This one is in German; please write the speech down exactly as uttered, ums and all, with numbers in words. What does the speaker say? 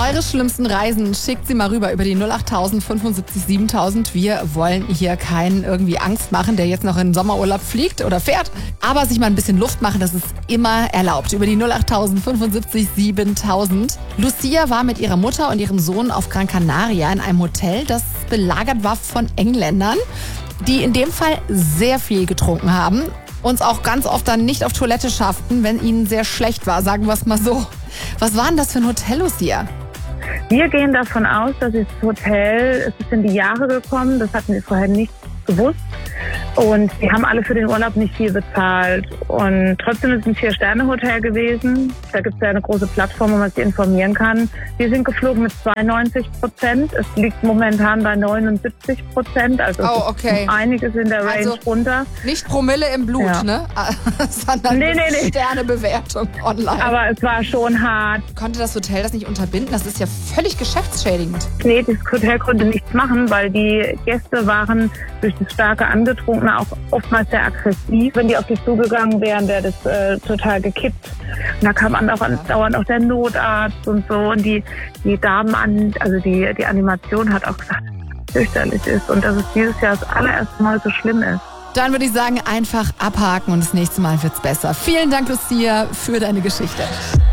eure schlimmsten Reisen schickt sie mal rüber über die null acht fünfundsiebzig siebentausend. Wir wollen hier keinen irgendwie Angst machen, der jetzt noch in den Sommerurlaub fliegt oder fährt. Aber sich mal ein bisschen Luft machen, das ist immer erlaubt. Über die null acht fünfundsiebzig siebentausend. Lucia war mit ihrer Mutter und ihrem Sohn auf Gran Canaria in einem Hotel, das belagert war von Engländern, die in dem Fall sehr viel getrunken haben. Uns auch ganz oft dann nicht auf Toilette schafften, wenn ihnen sehr schlecht war, sagen wir es mal so. Was war denn das für ein Hotel, Lucia? Wir gehen davon aus, dass das Hotel, es ist in die Jahre gekommen, das hatten wir vorher nicht gewusst. Und die haben alle für den Urlaub nicht viel bezahlt. Und trotzdem ist es ein Vier-Sterne-Hotel gewesen. Da gibt es ja eine große Plattform, wo man sich informieren kann. Wir sind geflogen mit zweiundneunzig Prozent. Es liegt momentan bei neunundsiebzig Prozent. Also oh, okay. einiges in der Range also runter. Nicht Promille im Blut, ja. ne? Sondern nee, nee, nee. Sternebewertung online. Aber es war schon hart. Konnte das Hotel das nicht unterbinden? Das ist ja völlig geschäftsschädigend. Nee, das Hotel konnte nichts machen, weil die Gäste waren durch das starke Angetrunkene auch oftmals sehr aggressiv. Wenn die auf die zugegangen wären, wäre das äh, total gekippt. Und da kam auch andauernd auch der Notarzt und so. Und die, die Damen an, also die, die Animation hat auch gesagt, dass es fürchterlich ist und dass es dieses Jahr das allererste Mal so schlimm ist. Dann würde ich sagen, einfach abhaken und das nächste Mal wird's besser. Vielen Dank, Lucia, für deine Geschichte.